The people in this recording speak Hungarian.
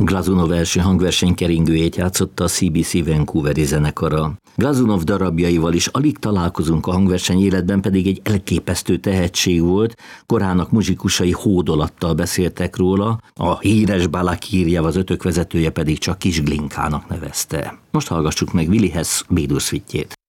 Glazunov első hangversenykeringőjét játszotta a CBC Vancouveri zenekara. Glazunov darabjaival is alig találkozunk a hangverseny életben, pedig egy elképesztő tehetség volt, korának muzsikusai hódolattal beszéltek róla, a híres Balakirjev, az ötök vezetője pedig csak Kis Glinkának nevezte. Most hallgassuk meg Willy Hess B-dur szvittjét.